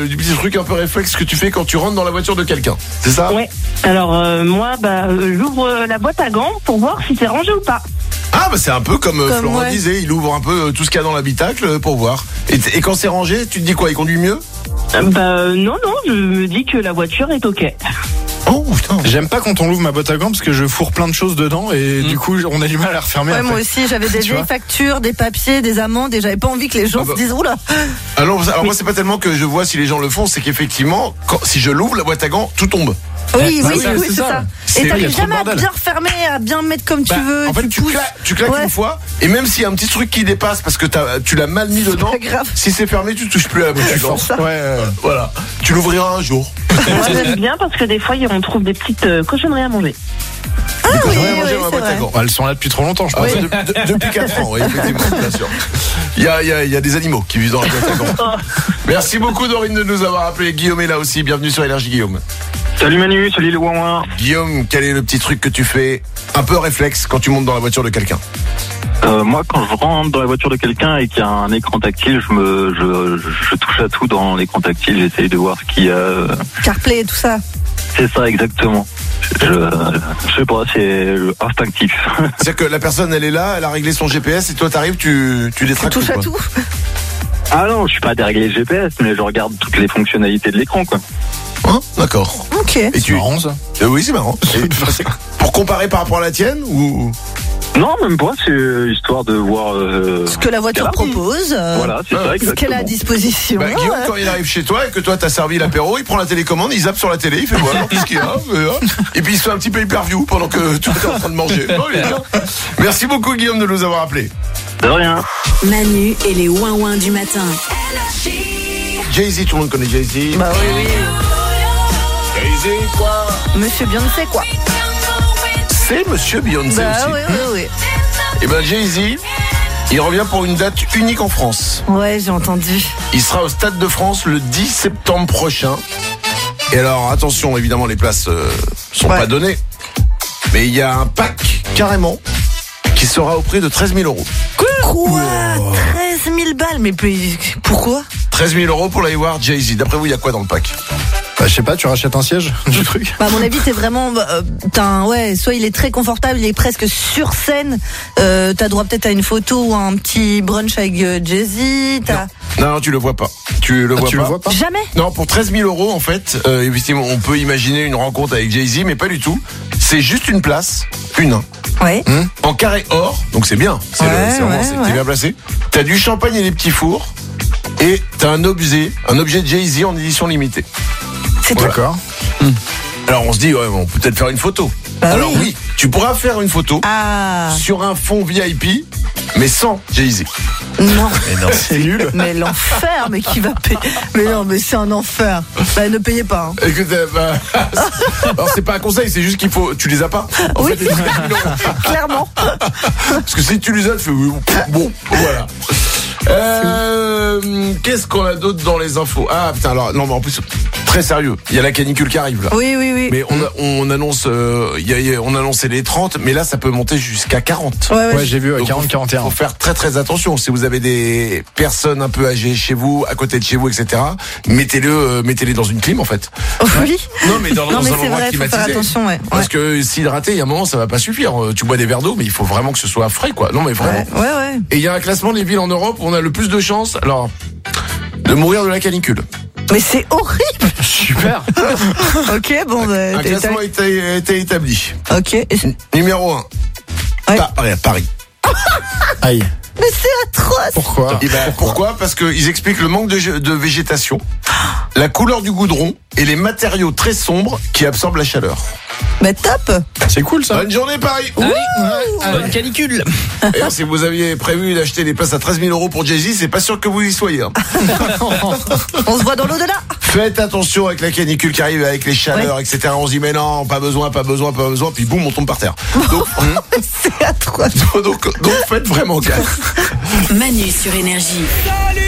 du petit truc un peu réflexe que tu fais quand tu rentres dans la voiture de quelqu'un. C'est ça ? Ouais. Alors moi, j'ouvre la boîte à gants pour voir si c'est rangé ou pas. Ah bah c'est un peu comme Florent ouais. disait, il ouvre un peu tout ce qu'il y a dans l'habitacle pour voir. Et quand c'est rangé, tu te dis quoi ? Il conduit mieux ? Non, je me dis que la voiture est ok. Oh putain. J'aime pas quand on ouvre ma boîte à gants parce que je fourre plein de choses dedans et du coup on a du mal à la refermer. Ouais, après. moi aussi, j'avais des Tu vois vieilles factures, des papiers, des amendes et j'avais pas envie que les gens se disent oula. Alors moi c'est pas tellement que je vois si les gens le font, c'est qu'effectivement si je l'ouvre la boîte à gants, tout tombe. Oui, Bah oui, oui, c'est ça. C'est- Et il y a t'arrives trop de jamais à bordel. bien refermer, à bien mettre comme tu veux. En fait tu pousses. claques Ouais. une fois et même s'il y a un petit truc qui dépasse parce que tu l'as mal mis dedans, pas grave. si c'est fermé tu touches plus à la boîte à gants. Ouais. Voilà, tu l'ouvriras un jour. Moi, j'aime bien parce que des fois, on trouve des petites cochonneries à manger. Ah oui, J'ai rien mangé oui, dans ma c'est boîte à vrai. gants. Elles sont là depuis trop longtemps, je pense. Depuis 4 ans, oui, effectivement, bien sûr. Il y a des animaux qui vivent dans la boîte à gants. Merci beaucoup Dorine de nous avoir appelé. Guillaume est là aussi, bienvenue sur Énergie Guillaume. Salut Manu, salut le Ouin. Guillaume, quel est le petit truc que tu fais un peu réflexe quand tu montes dans la voiture de quelqu'un ? Moi, quand je rentre dans la voiture de quelqu'un et qu'il y a un écran tactile, je touche à tout dans l'écran tactile. J'essaye de voir ce qu'il y a. CarPlay et tout ça. C'est ça, exactement. Je sais pas, c'est instinctif. C'est-à-dire que la personne, elle est là, elle a réglé son GPS et toi, t'arrives, tu Tu détraques touches à quoi. tout. Ah non, je suis pas déréglé le GPS, mais je regarde toutes les fonctionnalités de l'écran, quoi. Hein ? D'accord. Ok. Et C'est marrant ça. Oui, c'est marrant. Et pour comparer par rapport à la tienne ou Non, même pas, c'est histoire de voir... Ce que la voiture qu'elle a. propose. Voilà, c'est ça, Ce exactement. qu'elle a à disposition. Guillaume, quand il arrive chez toi et que toi t'as servi l'apéro, il prend la télécommande, il zappe sur la télé, il fait voilà tout ce qu'il y a, et puis il se fait un petit pay-per-view pendant que tu es en train de manger. Oh, il est bien. Merci beaucoup Guillaume de nous avoir appelés. De rien. Manu et les ouin-ouin du matin. Jay-Z, tout le monde connaît Jay-Z. Bah oui. Jay-Z quoi ? Monsieur Beyoncé, quoi. C'est Monsieur Beyoncé Bah aussi. oui. Et ben Jay-Z, il revient pour une date unique en France. Ouais, j'ai entendu. Il sera au Stade de France le 10 septembre prochain. Et alors attention, évidemment les places sont pas données. Mais il y a un pack carrément qui sera au prix de 13 000 €. Quoi 13 000 balles, mais pourquoi 13 000 € pour aller voir Jay-Z. D'après vous, il y a quoi dans le pack ? Bah, je sais pas, tu rachètes un siège du truc. Bah, à mon avis, t'es vraiment, soit il est très confortable, il est presque sur scène. T'as droit peut-être à une photo ou à un petit brunch avec Jay-Z. Non, tu le vois pas. Tu le vois pas. Jamais. Non, pour 13 000 € en fait, effectivement, on peut imaginer une rencontre avec Jay-Z, mais pas du tout. C'est juste une place, Ouais. en carré or, donc c'est bien. C'est t'es bien placé. T'as du champagne et des petits fours, et t'as un objet Jay-Z en édition limitée. C'est tout. D'accord. Alors on se dit, ouais, on peut peut-être faire une photo. Bah Alors oui. oui, tu pourras faire une photo Ah. sur un fond VIP, mais sans Jay-Z. Non. Mais non, c'est nul. Mais l'enfer, mais qui va payer? Mais non, mais c'est un enfer. Bah, ne payez pas. Hein. Écoute, alors c'est pas un conseil, c'est juste qu'il faut, tu les as pas. En Oui. fait, les 13 000 €. Clairement. Parce que si tu les as, tu fais oui, bon, voilà. Qu'est-ce qu'on a d'autre dans les infos ? Ah putain, alors non, mais en plus très sérieux, il y a la canicule qui arrive là. Oui. Mais on annonce, on annonçait les 30, mais là ça peut monter jusqu'à 40. Ouais, j'ai vu, Donc, 40-41. faut faire très très attention. Si vous avez des personnes un peu âgées chez vous, à côté de chez vous, etc., mettez-les dans une clim en fait. Oui. Non, mais dans Non, un mais c'est endroit vrai, faut climatisé. faire attention, ouais. Parce que s'hydrater, il y a un moment, ça va pas suffire. Tu bois des verres d'eau, mais il faut vraiment que ce soit frais, quoi. Non, mais vraiment. Ouais. Et il y a un classement des villes en Europe où on a le plus de chances, alors, de mourir de la canicule. Mais c'est horrible. Super. Ok, bon, bah, Un classement a été établi. Ok. Numéro 1. Ouais. Paris. Aïe. Mais c'est atroce. Pourquoi? Pourquoi ? Parce qu'ils expliquent le manque de végétation, la couleur du goudron et les matériaux très sombres qui absorbent la chaleur. Mais top. C'est cool ça. Bonne journée Paris. Bonne canicule. Et si vous aviez prévu d'acheter des places à 13 000 € pour Jay-Z, c'est pas sûr que vous y soyez. Hein. On se voit dans l'au-delà. Faites attention avec la canicule qui arrive, avec les chaleurs, etc. On se dit mais non, pas besoin, puis boum, on tombe par terre. Donc, C'est atroce. donc faites vraiment gaffe. Manu sur Énergie.